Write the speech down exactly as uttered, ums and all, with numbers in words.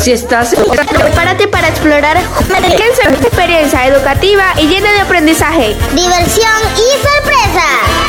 Si estás... Prepárate para explorar una experiencia educativa y llena de aprendizaje, diversión y sorpresa.